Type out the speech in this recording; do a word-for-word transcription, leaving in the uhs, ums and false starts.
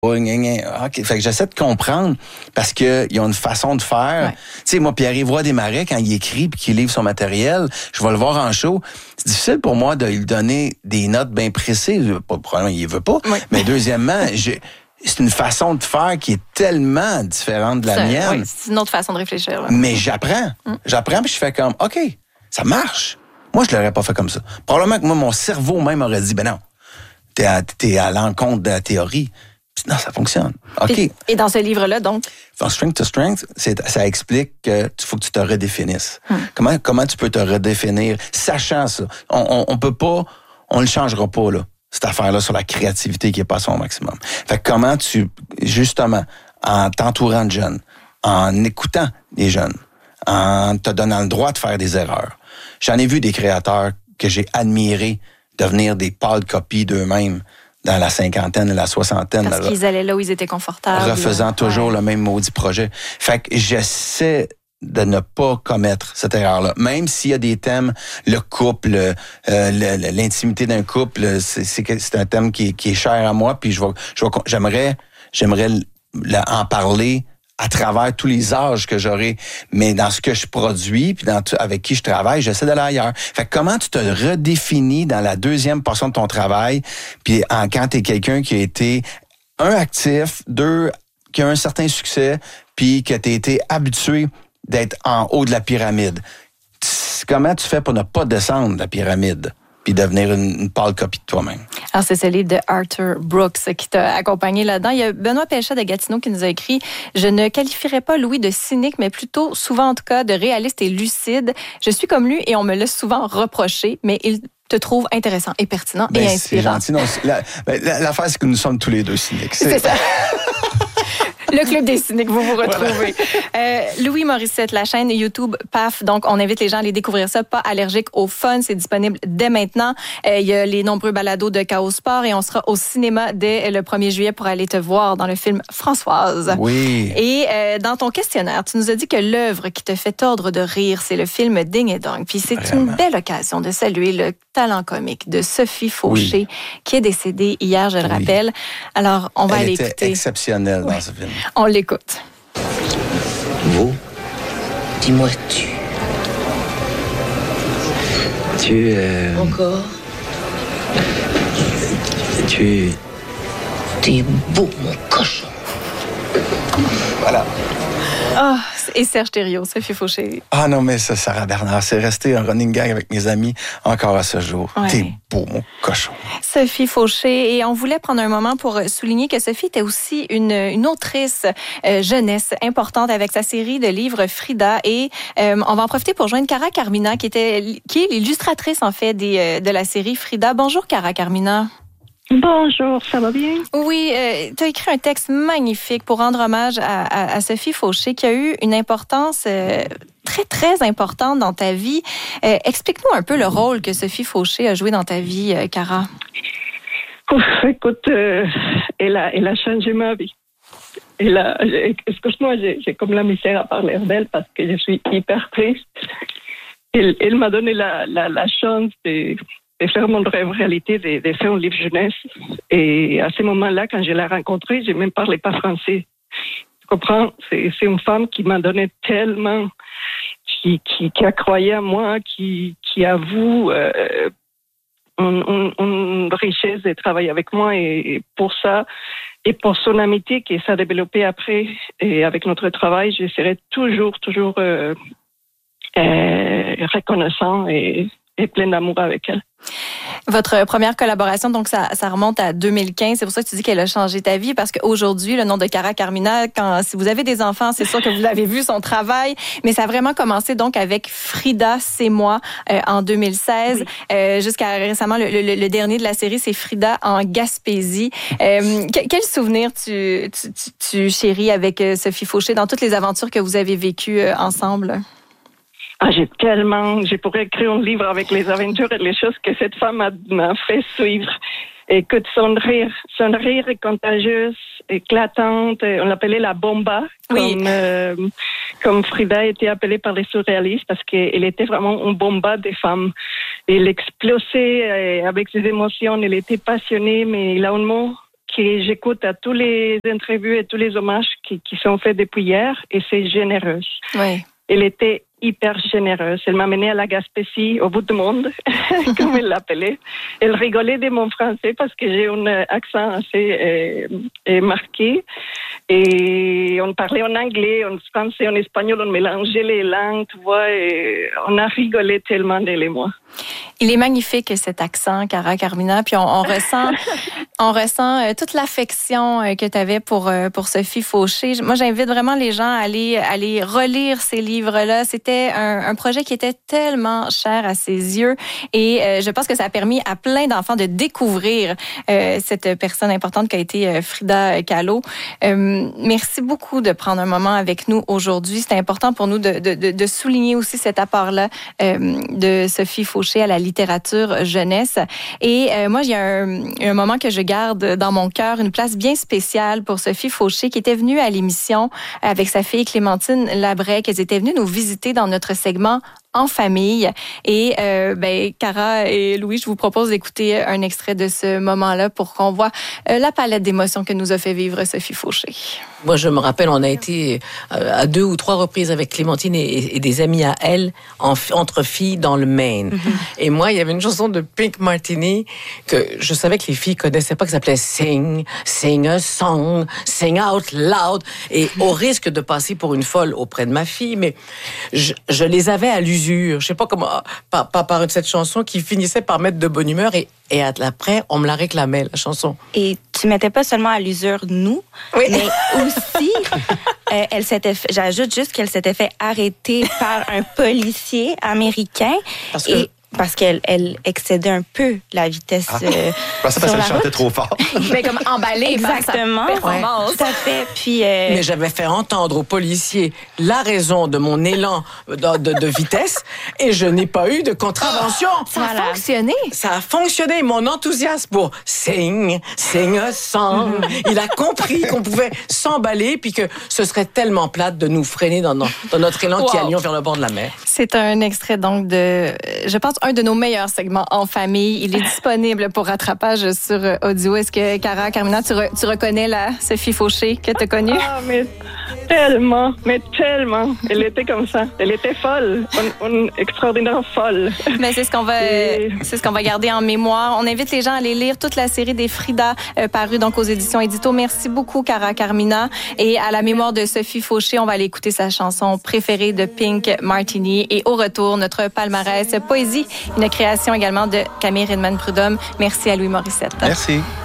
OK, fait que j'essaie de comprendre parce que ils ont une façon de faire. Ouais. Tu sais, moi, Pierre-Yves Roy Desmarais, quand il écrit puis qu'il livre son matériel, je vais le voir en show. C'est difficile pour moi de lui donner des notes bien précises. Probablement, il veut pas. Oui. Mais deuxièmement, j'ai... c'est une façon de faire qui est tellement différente de la c'est, mienne. Oui, c'est une autre façon de réfléchir. Là. Mais j'apprends. Mm. J'apprends puis je fais comme, OK, ça marche. Moi, je l'aurais pas fait comme ça. Probablement que moi, mon cerveau même aurait dit, ben non, t'es à, t'es à l'encontre de la théorie. Non, ça fonctionne. OK. Et, et dans ce livre-là, donc? Dans Strength to Strength, c'est, ça explique que tu faut que tu te redéfinisses. Hmm. Comment, comment tu peux te redéfinir, sachant ça. On, on, on peut pas, on le changera pas, là, cette affaire-là sur la créativité qui est pas son maximum. Fait que comment tu, justement, en t'entourant de jeunes, en écoutant les jeunes, en te donnant le droit de faire des erreurs. J'en ai vu des créateurs que j'ai admirés devenir des pâles copies d'eux-mêmes dans la cinquantaine et la soixantaine. Parce qu'ils allaient là où ils étaient confortables. Refaisant toujours ouais. le même maudit projet. Fait que j'essaie de ne pas commettre cette erreur-là. Même s'il y a des thèmes, le couple, euh, le, l'intimité d'un couple, c'est, c'est, c'est un thème qui, qui est cher à moi, puis je vais, je vais, j'aimerais, j'aimerais en parler à travers tous les âges que j'aurai, mais dans ce que je produis, puis dans avec qui je travaille, j'essaie d'aller ailleurs. Fait que comment tu te redéfinis dans la deuxième portion de ton travail, puis en, quand tu es quelqu'un qui a été, un, actif, deux, qui a un certain succès, puis que tu as été habitué d'être en haut de la pyramide. Comment tu fais pour ne pas descendre de la pyramide? Puis devenir une, une pâle copie de toi-même. Alors, c'est ce livre de Arthur Brooks qui t'a accompagné là-dedans. Il y a Benoît Péchat de Gatineau qui nous a écrit « Je ne qualifierais pas Louis de cynique, mais plutôt, souvent en tout cas, de réaliste et lucide. Je suis comme lui et on me l'a souvent reproché, mais il te trouve intéressant et pertinent ben, et inspirant. » C'est gentil. Non, la, ben, l'affaire, c'est que nous sommes tous les deux cyniques. C'est, c'est ça. Le Club des cyniques, vous vous retrouvez. Voilà. Euh, Louis Morissette, la chaîne YouTube P A F. Donc, on invite les gens à aller découvrir ça. Pas allergique au fun. C'est disponible dès maintenant. Euh, il y a les nombreux balados de Chaos Sport et on sera au cinéma dès le premier juillet pour aller te voir dans le film Françoise. Oui. Et euh, dans ton questionnaire, tu nous as dit que l'œuvre qui te fait tordre de rire, c'est le film Ding et Dong. Puis c'est Vraiment. Une belle occasion de saluer le talent comique de Sophie Fauché, oui. qui est décédée hier, je le oui. rappelle. Alors, on va Elle aller était écouter. Exceptionnelle oui. dans ce film. On l'écoute. Vous, dis-moi tu. Tu... Euh, Encore Tu... T'es beau, mon cochon. Voilà. Ah, oh, et Serge Thériault, Sophie Fauché. Ah non, mais ça, Sarah Bernard, c'est resté un running gag avec mes amis encore à ce jour. Ouais. T'es beau, mon cochon. Sophie Fauché. Et on voulait prendre un moment pour souligner que Sophie était aussi une, une autrice euh, jeunesse importante avec sa série de livres Frida. Et euh, on va en profiter pour joindre Cara Carmina, qui, était, qui est l'illustratrice, en fait, des, de la série Frida. Bonjour, Cara Carmina. Bonjour, ça va bien? Oui, euh, tu as écrit un texte magnifique pour rendre hommage à, à, à Sophie Fauché, qui a eu une importance euh, très, très importante dans ta vie. Euh, explique-nous un peu le rôle que Sophie Fauché a joué dans ta vie, euh, Cara. Ouf, écoute, euh, elle, a, elle a changé ma vie. Elle a, excuse-moi, j'ai, j'ai comme la misère à parler d'elle parce que je suis hyper triste. Elle, elle m'a donné la, la, la chance de... de faire mon rêve réalité, de, de faire un livre jeunesse. Et à ce moment-là, quand je l'ai rencontrée, je ne même parlais pas français. Tu comprends? C'est, c'est une femme qui m'a donné tellement, qui, qui, qui a croyé à moi, qui, qui avoue euh, une, une, une richesse de travailler avec moi. Et pour ça, et pour son amitié qui s'est développée après, et avec notre travail, je serai toujours, toujours euh, euh, reconnaissant et, et plein d'amour avec elle. Votre première collaboration, donc ça, ça remonte à deux mille quinze. C'est pour ça que tu dis qu'elle a changé ta vie, parce qu'aujourd'hui, le nom de Cara Carmina, quand, si vous avez des enfants, c'est sûr que vous avez vu son travail, mais ça a vraiment commencé donc avec Frida, c'est moi, euh, en deux mille seize. Oui. Euh, jusqu'à récemment, le, le, le dernier de la série, c'est Frida en Gaspésie. Euh, que, quel souvenir tu, tu, tu, tu chéris avec Sophie Fauché dans toutes les aventures que vous avez vécues euh, ensemble? Ah, j'ai tellement, je pourrais écrire un livre avec les aventures et les choses que cette femme m'a, m'a fait suivre. Écoute, son rire, son rire est contagieuse, éclatante. On l'appelait la bomba, oui. comme, euh, comme Frida était appelée par les surréalistes, parce qu'elle était vraiment une bomba des femmes. Elle explosait avec ses émotions, elle était passionnée, mais il a un mot que j'écoute à tous les interviews et tous les hommages qui, qui sont faits depuis hier, et c'est généreuse. Oui. Elle était hyper généreuse. Elle m'a menée à la Gaspésie, au bout du monde, comme elle l'appelait. Elle rigolait de mon français parce que j'ai un accent assez euh, marqué. Et on parlait en anglais, en français, en espagnol, on mélangeait les langues, tu vois, et on a rigolé tellement d'elle et moi. Il est magnifique, cet accent, Cara Carmina. Puis on, on ressent, on ressent euh, toute l'affection euh, que tu avais pour, euh, pour Sophie Fauché. Moi, j'invite vraiment les gens à aller, à aller relire ces livres-là. C'était un, un projet qui était tellement cher à ses yeux. Et euh, je pense que ça a permis à plein d'enfants de découvrir euh, cette personne importante qui a été euh, Frida Kahlo. Euh, merci beaucoup de prendre un moment avec nous aujourd'hui. C'est important pour nous de, de, de, de souligner aussi cet apport-là euh, de Sophie Fauché à la littérature jeunesse. Et euh, moi, il y a un, un moment que je garde dans mon cœur, une place bien spéciale pour Sophie Fauché, qui était venue à l'émission avec sa fille Clémentine Labrec. Elles étaient venues nous visiter dans notre segment En famille. Et euh, ben, Cara et Louis, je vous propose d'écouter un extrait de ce moment-là pour qu'on voit euh, la palette d'émotions que nous a fait vivre Sophie Fauché. Moi, je me rappelle, on a été à deux ou trois reprises avec Clémentine et, et des amis à elle, en, entre filles dans le Maine. Mm-hmm. Et moi, il y avait une chanson de Pink Martini que je savais que les filles connaissaient pas, qui s'appelait Sing, Sing a Song, Sing Out Loud. Et au risque de passer pour une folle auprès de ma fille, mais je, je les avais à l'usure. Je sais pas comment, par, par, par cette chanson qui finissait par mettre de bonne humeur et Et après, on me la réclamait, la chanson. Et tu mettais pas seulement à l'usure nous, oui. mais aussi, euh, elle s'était, fait, j'ajoute juste qu'elle s'était fait arrêter par un policier américain. Parce que... Et parce qu'elle elle excédait un peu la vitesse. Ah. Euh, parce que elle chantait trop fort. Mais comme emballée exactement, par sa performance. Ouais, tout à fait. Puis, euh... mais j'avais fait entendre aux policiers la raison de mon élan de, de, de vitesse et je n'ai pas eu de contravention. Oh, ça a voilà. fonctionné. Ça a fonctionné. Mon enthousiasme pour sing, sing a song. Il a compris qu'on pouvait s'emballer puis que ce serait tellement plate de nous freiner dans, dans, dans notre élan wow. qui allions vers le bord de la mer. C'est un extrait donc de, je pense, un de nos meilleurs segments en famille. Il est disponible pour rattrapage sur audio. Est-ce que, Cara Carmina, tu, re, tu reconnais la Sophie Fauché que tu as connue? Ah, mais tellement, mais tellement. Elle était comme ça. Elle était folle. Une, une extraordinaire folle. Mais c'est ce qu'on va, Et... c'est ce qu'on va garder en mémoire. On invite les gens à aller lire toute la série des Frida euh, parue donc aux éditions Édito. Merci beaucoup, Cara Carmina. Et à la mémoire de Sophie Fauché, on va aller écouter sa chanson préférée de Pink Martini. Et au retour, notre palmarès poésie. Une création également de Camille Redman-Prudhomme. Merci à Louis Morissette. Merci.